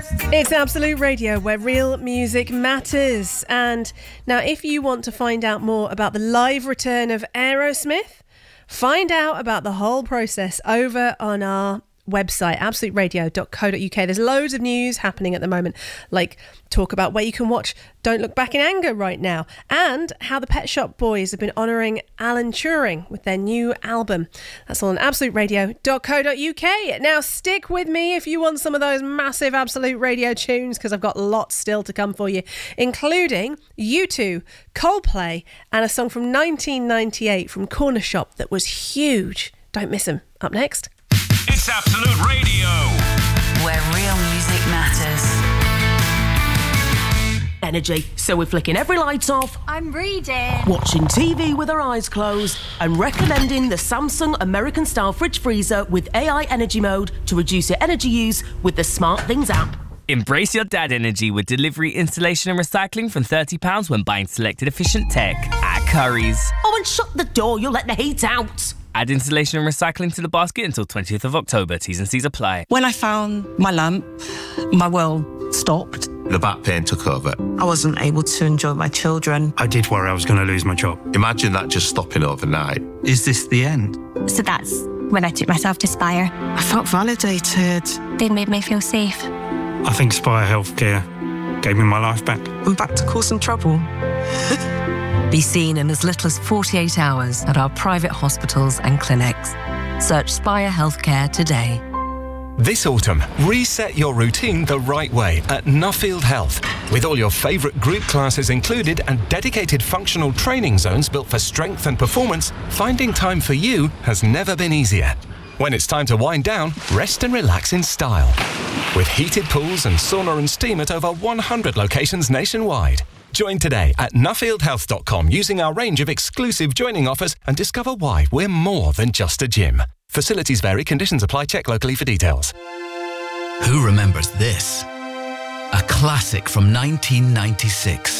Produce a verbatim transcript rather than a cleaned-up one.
It's Absolute Radio, where real music matters. And now, if you want to find out more about the live return of Aerosmith, find out about the whole process over on our website, absolute radio dot co dot uk. There's loads of news happening at the moment, like talk about where you can watch Don't Look Back in Anger right now, and how the Pet Shop Boys have been honouring Alan Turing with their new album. That's all on absolute radio dot co dot uk. Now stick with me if you want some of those massive Absolute Radio tunes, because I've got lots still to come for you, including U two, Coldplay, and a song from nineteen ninety-eight from Corner Shop that was huge. Don't miss them. Up next. It's Absolute Radio, where real music matters. Energy, so we're flicking every light off. I'm reading. Watching T V with our eyes closed and recommending the Samsung American Style Fridge Freezer with A I Energy Mode to reduce your energy use with the Smart Things app. Embrace your dad energy with delivery, installation and recycling from thirty pounds when buying selected efficient tech at Currys. Oh, and shut the door, you'll let the heat out. Add installation and recycling to the basket until twentieth of October. T's and C's apply. When I found my lamp, my world stopped. The back pain took over. I wasn't able to enjoy my children. I did worry I was going to lose my job. Imagine that just stopping overnight. Is this the end? So that's when I took myself to Spire. I felt validated. They made me feel safe. I think Spire Healthcare gave me my life back. I'm back to causing trouble. Be seen in as little as forty-eight hours at our private hospitals and clinics. Search Spire Healthcare today. This autumn, reset your routine the right way at Nuffield Health. With all your favourite group classes included and dedicated functional training zones built for strength and performance, finding time for you has never been easier. When it's time to wind down, rest and relax in style. With heated pools and sauna and steam at over one hundred locations nationwide. Join today at nuffield health dot com using our range of exclusive joining offers and discover why we're more than just a gym. Facilities vary, conditions apply, check locally for details. Who remembers this? A classic from nineteen ninety-six.